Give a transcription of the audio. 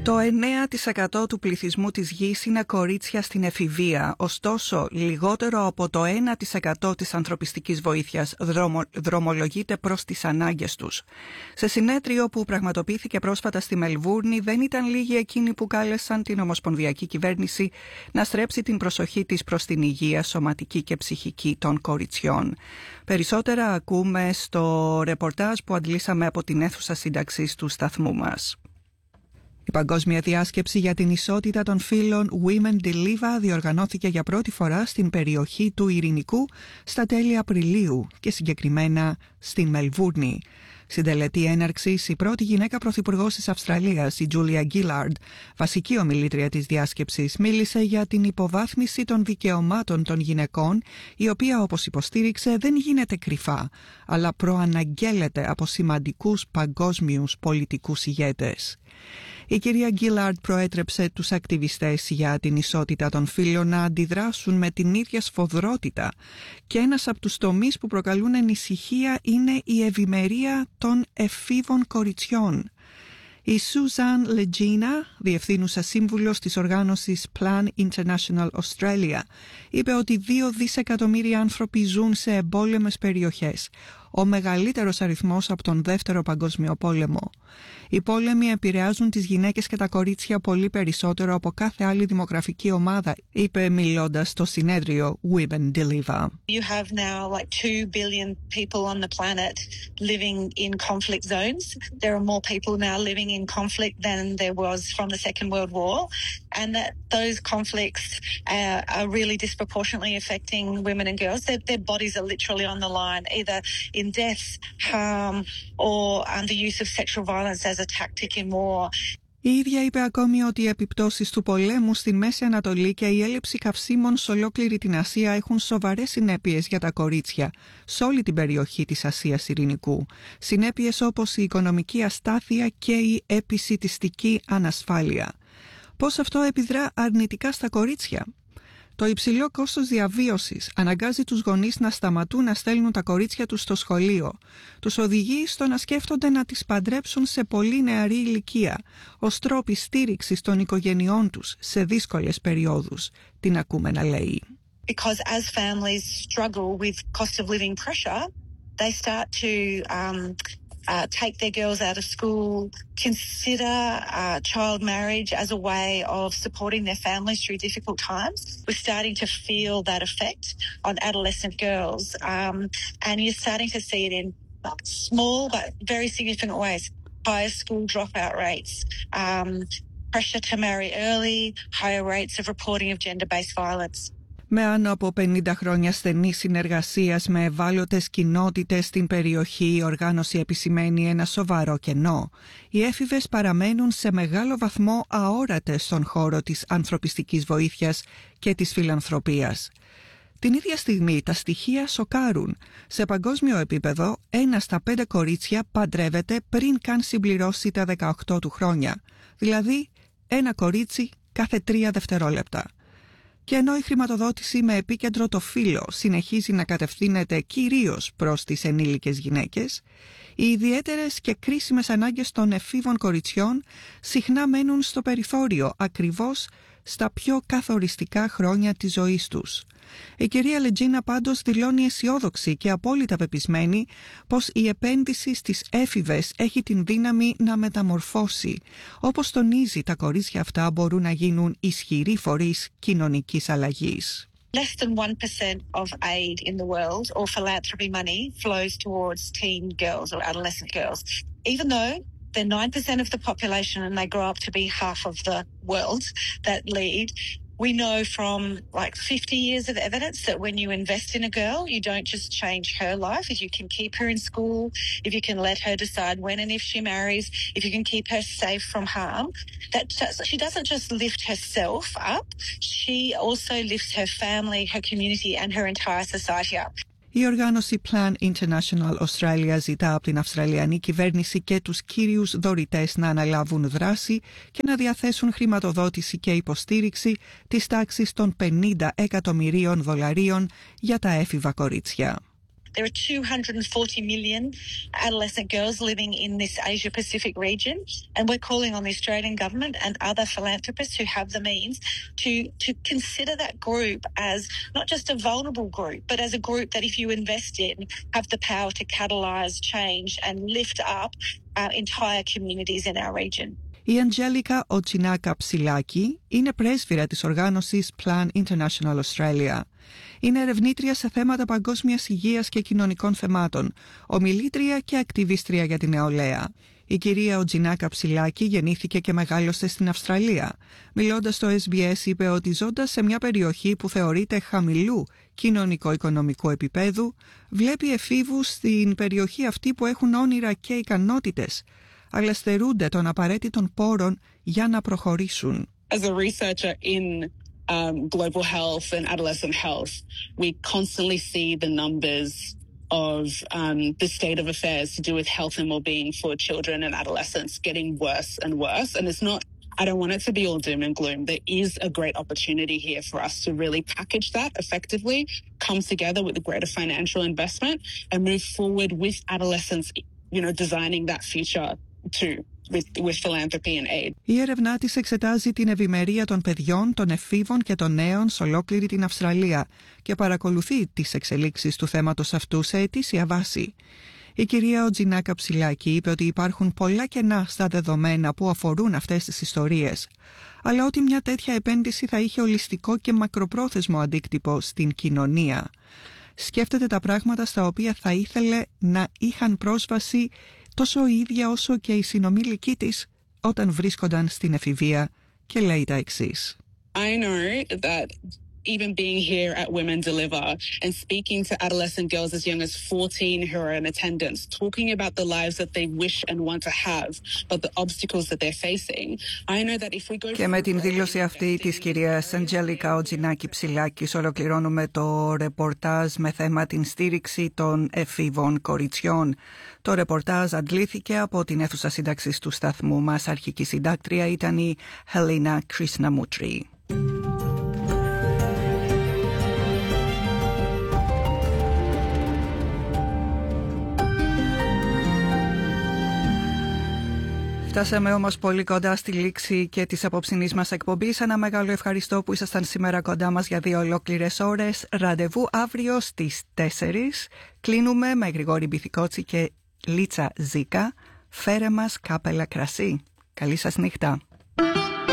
Το 9% του πληθυσμού της γης είναι κορίτσια στην εφηβεία, ωστόσο λιγότερο από το 1% της ανθρωπιστικής βοήθειας δρομολογείται προς τις ανάγκες τους. Σε συνέδριο που πραγματοποιήθηκε πρόσφατα στη Μελβούρνη, δεν ήταν λίγοι εκείνοι που κάλεσαν την ομοσπονδιακή κυβέρνηση να στρέψει την προσοχή της προς την υγεία σωματική και ψυχική των κοριτσιών. Περισσότερα ακούμε στο ρεπορτάζ που αντλήσαμε από την αίθουσα σύνταξης του σταθμού μας. Η Παγκόσμια Διάσκεψη για την Ισότητα των Φύλων Women Deliver διοργανώθηκε για πρώτη φορά στην περιοχή του Ειρηνικού στα τέλη Απριλίου και συγκεκριμένα στην Μελβούρνη. Στην τελετή έναρξης, η πρώτη γυναίκα πρωθυπουργός της Αυστραλίας, η Τζούλια Γκίλαρντ, βασική ομιλήτρια της διάσκεψης, μίλησε για την υποβάθμιση των δικαιωμάτων των γυναικών, η οποία, όπως υποστήριξε, δεν γίνεται κρυφά, αλλά προαναγγέλλεται από σημαντικούς παγκόσμιους πολιτικούς ηγέτες. Η κυρία Γκίλαρντ προέτρεψε τους ακτιβιστές για την ισότητα των φύλων να αντιδράσουν με την ίδια σφοδρότητα και ένας από τους τομείς που προκαλούν ανησυχία είναι η ευημερία των εφήβων κοριτσιών. Η Σουζάν Λετζίνα, διευθύνουσα σύμβουλος της οργάνωσης Plan International Australia, είπε ότι 2 δισεκατομμύρια άνθρωποι ζουν σε εμπόλεμες περιοχές, ο μεγαλύτερος αριθμός από τον Δεύτερο Παγκόσμιο Πόλεμο. Οι πόλεμοι επηρεάζουν τις γυναίκες και τα κορίτσια πολύ περισσότερο από κάθε άλλη δημογραφική ομάδα, είπε μιλώντας στο συνέδριο Women Deliver. You have now like 2 billion people on the planet living in conflict zones. There are more people now living in conflict than there was from the Second World War, and that those conflicts are really disproportionately affecting women and girls. Their bodies are literally on the line, either in death, harm, or the use of sexual violence as a tactic in war. Η ίδια είπε ακόμη ότι οι επιπτώσεις του πολέμου στη Μέση Ανατολή και η έλλειψη καυσίμων σε ολόκληρη την Ασία έχουν σοβαρές συνέπειες για τα κορίτσια σε όλη την περιοχή της Ασίας Ειρηνικού. Συνέπειες όπως η οικονομική αστάθεια και η επισιτιστική ανασφάλεια. Πώς αυτό επιδρά αρνητικά στα κορίτσια? Το υψηλό κόστος διαβίωσης αναγκάζει τους γονείς να σταματούν να στέλνουν τα κορίτσια τους στο σχολείο. Τους οδηγεί στο να σκέφτονται να τις παντρέψουν σε πολύ νεαρή ηλικία, ως τρόποι στήριξης των οικογενειών τους σε δύσκολες περιόδους. Την ακούμε να λέει. Because as families struggle with cost of living pressure, they start to take their girls out of school, consider child marriage as a way of supporting their families through difficult times. We're starting to feel that effect on adolescent girls, and you're starting to see it in small but very significant ways. Higher school dropout rates, pressure to marry early, higher rates of reporting of gender-based violence. Με άνω από 50 χρόνια στενής συνεργασίας με ευάλωτες κοινότητες στην περιοχή, η οργάνωση επισημαίνει ένα σοβαρό κενό. Οι έφηβες παραμένουν σε μεγάλο βαθμό αόρατες στον χώρο της ανθρωπιστικής βοήθειας και της φιλανθρωπίας. Την ίδια στιγμή τα στοιχεία σοκάρουν. Σε παγκόσμιο επίπεδο, 1 στα 5 κορίτσια παντρεύεται πριν καν συμπληρώσει τα 18 του χρόνια. Δηλαδή, 1 κορίτσι κάθε 3 δευτερόλεπτα. Και ενώ η χρηματοδότηση με επίκεντρο το φύλο συνεχίζει να κατευθύνεται κυρίως προς τις ενήλικες γυναίκες, οι ιδιαίτερες και κρίσιμες ανάγκες των εφήβων κοριτσιών συχνά μένουν στο περιθώριο, ακριβώς στα πιο καθοριστικά χρόνια της ζωής τους. Η κυρία Λετζίνα πάντως δηλώνει αισιόδοξη και απόλυτα πεπισμένη πως η επένδυση στις έφηβες έχει την δύναμη να μεταμορφώσει. Όπως τονίζει, τα κορίτσια αυτά μπορούν να γίνουν ισχυροί φορείς κοινωνικής αλλαγής. Less than 1% of aid in the world or philanthropy money flows towards teen girls or adolescent girls. Even though they're 9% of the population and they grow up to be half of the world that lead, we know from like 50 years of evidence that when you invest in a girl, you don't just change her life. If you can keep her in school, if you can let her decide when and if she marries, if you can keep her safe from harm, that she doesn't just lift herself up, she also lifts her family, her community and her entire society up. Η οργάνωση Plan International Australia ζητά από την Αυστραλιανή κυβέρνηση και τους κύριους δωρητές να αναλάβουν δράση και να διαθέσουν χρηματοδότηση και υποστήριξη της τάξης των $50 εκατομμυρίων για τα έφηβα κορίτσια. There are 240 million adolescent girls living in this Asia-Pacific region, and we're calling on the Australian government and other philanthropists who have the means to consider that group as not just a vulnerable group, but as a group that if you invest in, have the power to catalyse change and lift up entire communities in our region. Η Αντζέλικα Οτσινάκα Ψιλάκη είναι πρέσβυρα της οργάνωσης Plan International Australia. Είναι ερευνήτρια σε θέματα παγκόσμιας υγείας και κοινωνικών θεμάτων, ομιλήτρια και ακτιβίστρια για την νεολαία. Η κυρία Οτσινάκα Ψιλάκη γεννήθηκε και μεγάλωσε στην Αυστραλία. Μιλώντας στο SBS είπε ότι ζώντας σε μια περιοχή που θεωρείται χαμηλού κοινωνικο-οικονομικού επίπεδου, βλέπει εφήβους στην περιοχή αυτή που έχουν όνειρα και ικανότητες, αλλά στερούνται των απαραίτητων πόρων για να προχωρήσουν. As a researcher in global health and adolescent health, we constantly see the numbers of the state of affairs to do with health and well-being for children and adolescents getting worse and worse. And it's not, I don't want it to be all doom and gloom. There is a great opportunity here for us to really package that effectively, come together with a greater financial investment and move forward with adolescents, you know, designing that future too. With philanthropy and aid. Η έρευνά της εξετάζει την ευημερία των παιδιών, των εφήβων και των νέων σε ολόκληρη την Αυστραλία και παρακολουθεί τις εξελίξεις του θέματος αυτού σε ετήσια βάση. Η κυρία Οτσινάκα Ψιλάκη είπε ότι υπάρχουν πολλά κενά στα δεδομένα που αφορούν αυτές τις ιστορίες, αλλά ότι μια τέτοια επένδυση θα είχε ολιστικό και μακροπρόθεσμο αντίκτυπο στην κοινωνία. Σκέφτεται τα πράγματα στα οποία θα ήθελε να είχαν πρόσβαση τόσο η ίδια όσο και οι συνομήλικοί της όταν βρίσκονταν στην εφηβεία και λέει τα εξής. I know that even being here at Women Deliver and speaking to adolescent girls as young as 14 who are in attendance, talking about the lives that they wish and want to have, but the obstacles that they're facing, I know that if we go... Και με την δήλωση αυτή της κυρίας Αντζέλικα Οτσινάκη Ψιλάκης ολοκληρώνουμε το ρεπορτάζ με θέμα την στήριξη των εφήβων κοριτσιών. Το ρεπορτάζ αντλήθηκε από την αίθουσα σύνταξης του σταθμού μας. Αρχική συντάκτρια ήταν η Helena Krishnamurthy. Φτάσαμε όμως πολύ κοντά στη λήξη και της απόψινής μας εκπομπής. Ένα μεγάλο ευχαριστώ που ήσασταν σήμερα κοντά μας για 2 ολόκληρες ώρες. Ραντεβού αύριο στις 4. Κλείνουμε με Γρηγόρη Μπιθικότσι και Λίτσα Ζίκα. Φέρε μας κάπελα κρασί. Καλή σας νύχτα.